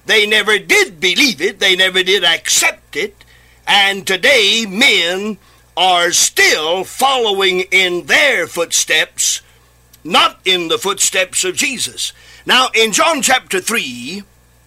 They never did believe it. They never did accept it. And today men are still following in their footsteps, not in the footsteps of Jesus. Now, in John chapter 3,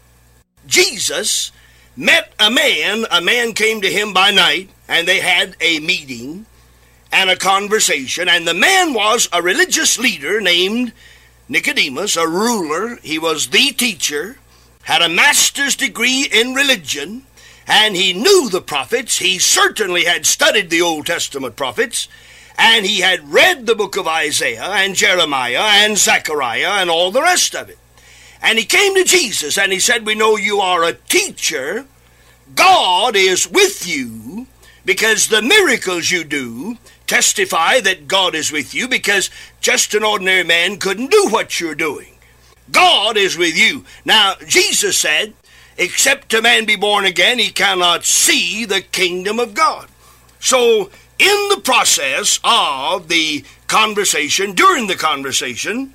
Jesus met a man. A man came to him by night, and they had a meeting and a conversation. And the man was a religious leader named Nicodemus, a ruler. He was the teacher, had a master's degree in religion, and he knew the prophets. He certainly had studied the Old Testament prophets, and he had read the book of Isaiah and Jeremiah and Zechariah and all the rest of it. And he came to Jesus and he said, "We know you are a teacher. God is with you because the miracles you do testify that God is with you, because just an ordinary man couldn't do what you're doing. God is with you." Now, Jesus said, except a man be born again, he cannot see the kingdom of God. So, in the process of the conversation, during the conversation,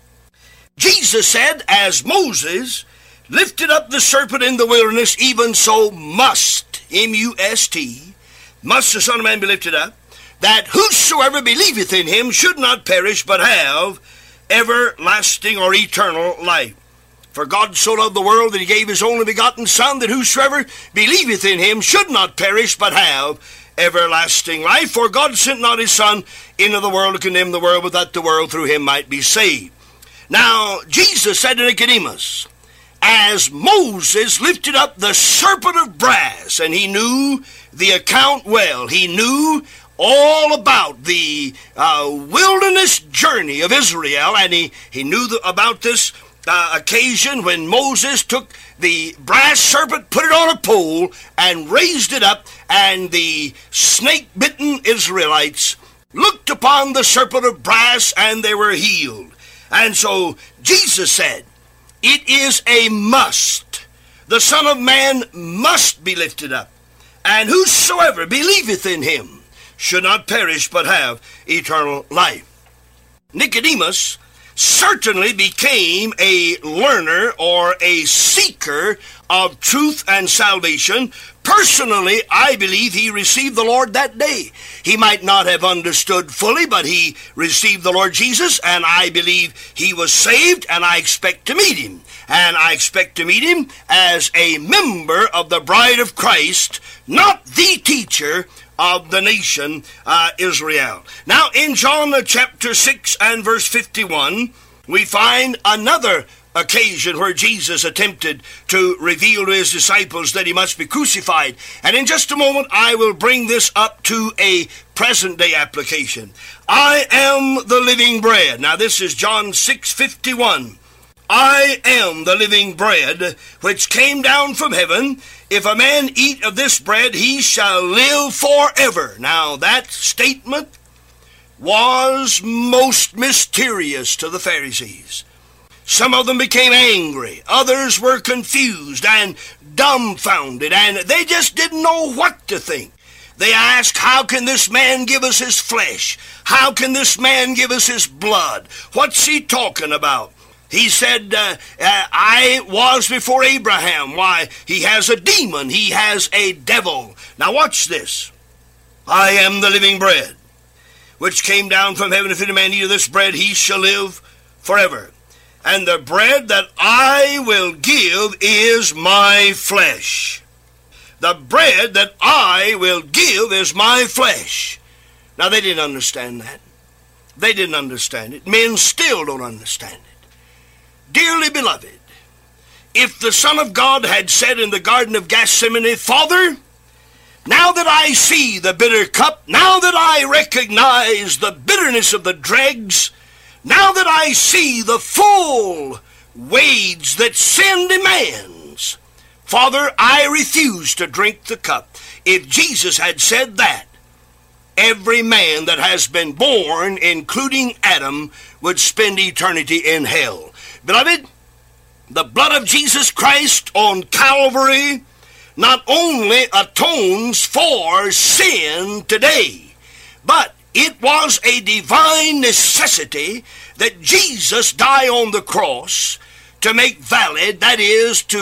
Jesus said, as Moses lifted up the serpent in the wilderness, even so must, M-U-S-T, must the Son of Man be lifted up, that whosoever believeth in him should not perish, but have everlasting or eternal life. For God so loved the world that he gave his only begotten Son, that whosoever believeth in him should not perish, but have everlasting life. For God sent not his Son into the world to condemn the world, but that the world through him might be saved. Now, Jesus said to Nicodemus, as Moses lifted up the serpent of brass, and he knew the account well, he knew all about the wilderness journey of Israel, and he knew about this occasion when Moses took the brass serpent, put it on a pole, and raised it up, and the snake-bitten Israelites looked upon the serpent of brass, and they were healed. And so Jesus said, it is a must. The Son of Man must be lifted up, and whosoever believeth in him should not perish, but have eternal life. Nicodemus certainly became a learner or a seeker of truth and salvation. Personally, I believe he received the Lord that day. He might not have understood fully, but he received the Lord Jesus, and I believe he was saved, and I expect to meet him. And I expect to meet him as a member of the bride of Christ, not the teacher of the nation Israel. Now, in John chapter 6 and verse 51, we find another occasion where Jesus attempted to reveal to his disciples that he must be crucified. And in just a moment, I will bring this up to a present-day application. I am the living bread. Now, this is John 6:51. I am the living bread which came down from heaven. If a man eat of this bread, he shall live forever. Now, that statement was most mysterious to the Pharisees. Some of them became angry. Others were confused and dumbfounded, and they just didn't know what to think. They asked, how can this man give us his flesh? How can this man give us his blood? What's he talking about? He said, I was before Abraham. Why, he has a demon. He has a devil. Now watch this. I am the living bread, which came down from heaven. If any man eat of this bread, he shall live forever. And the bread that I will give is my flesh. The bread that I will give is my flesh. Now, they didn't understand that. They didn't understand it. Men still don't understand it. Dearly beloved, if the Son of God had said in the Garden of Gethsemane, Father, now that I see the bitter cup, now that I recognize the bitterness of the dregs, now that I see the full wage that sin demands, Father, I refuse to drink the cup. If Jesus had said that, every man that has been born, including Adam, would spend eternity in hell. Beloved, the blood of Jesus Christ on Calvary not only atones for sin today, but it was a divine necessity that Jesus die on the cross to make valid, that is, to